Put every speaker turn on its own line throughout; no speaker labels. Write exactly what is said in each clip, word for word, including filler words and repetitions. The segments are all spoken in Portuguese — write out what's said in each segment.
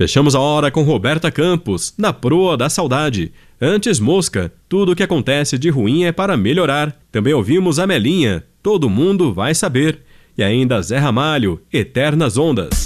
Fechamos a hora com Roberta Campos, na proa da saudade. Antes, Mosca, tudo o que acontece de ruim é para melhorar. Também ouvimos a Melinha, Todo Mundo Vai Saber. E ainda Zé Ramalho, Eternas Ondas.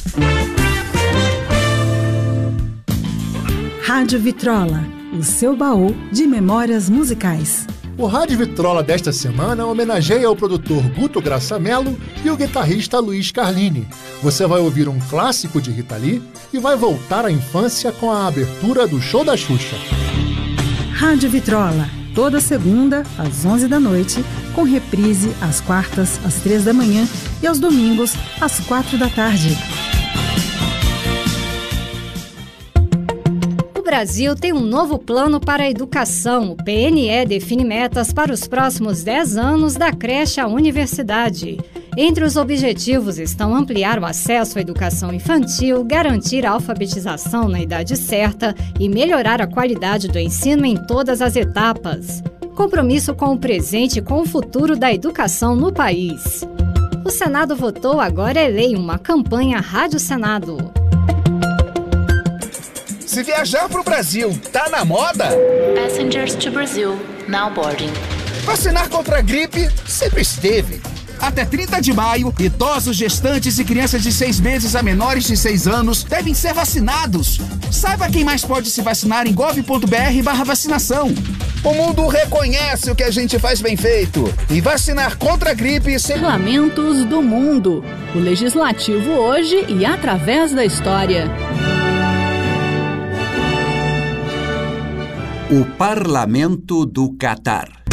Rádio Vitrola, o seu baú de memórias musicais.
O Rádio Vitrola desta semana homenageia o produtor Guto Graçamelo e o guitarrista Luiz Carlini. Você vai ouvir um clássico de Rita Lee e vai voltar à infância com a abertura do show da Xuxa.
Rádio Vitrola, toda segunda às onze da noite, com reprise às quartas às três da manhã e aos domingos às quatro da tarde.
O Brasil tem um novo plano para a educação. O P N E define metas para os próximos dez anos da creche à universidade. Entre os objetivos estão ampliar o acesso à educação infantil, garantir a alfabetização na idade certa e melhorar a qualidade do ensino em todas as etapas. Compromisso com o presente e com o futuro da educação no país. O Senado votou Agora é Lei, uma campanha Rádio Senado.
Se viajar para o Brasil tá na moda?
Passengers to Brazil, now boarding.
Vacinar contra a gripe sempre esteve. Até trinta de maio, idosos, gestantes e crianças de seis meses a menores de seis anos devem ser vacinados. Saiba quem mais pode se vacinar em gov ponto br barra vacinação. O mundo reconhece o que a gente faz bem feito. E vacinar contra a gripe...
Parlamentos do mundo. O legislativo hoje e através da história.
O Parlamento do Catar.